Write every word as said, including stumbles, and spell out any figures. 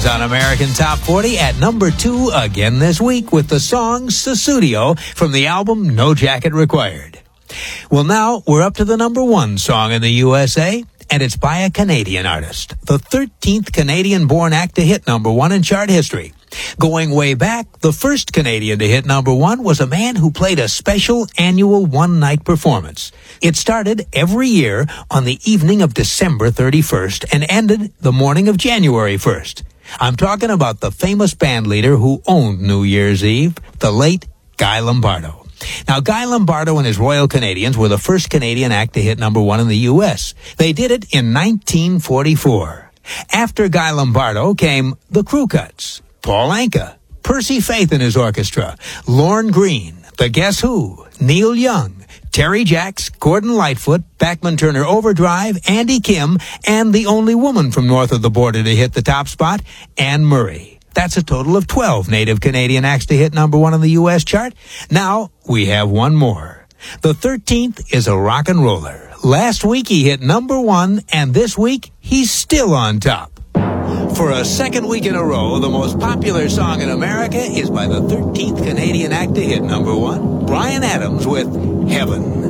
on American Top forty at number two again this week with the song Sussudio from the album No Jacket Required. Well, now we're up to the number one song in the U S A, and it's by a Canadian artist, the thirteenth Canadian-born act to hit number one in chart history. Going way back, the first Canadian to hit number one was a man who played a special annual one-night performance. It started every year on the evening of December thirty-first and ended the morning of January first. I'm talking about the famous band leader who owned New Year's Eve, the late Guy Lombardo. Now, Guy Lombardo and his Royal Canadians were the first Canadian act to hit number one in the U S. They did it in nineteen forty-four. After Guy Lombardo came the Crew Cuts, Paul Anka, Percy Faith and his orchestra, Lorne Green, the Guess Who, Neil Young, Terry Jacks, Gordon Lightfoot, Bachman Turner Overdrive, Andy Kim, and the only woman from north of the border to hit the top spot, Anne Murray. That's a total of twelve native Canadian acts to hit number one on the U S chart. Now we have one more. The thirteenth is a rock and roller. Last week he hit number one, and this week he's still on top. For a second week in a row, the most popular song in America is by the thirteenth Canadian act to hit number one, Bryan Adams with Heaven.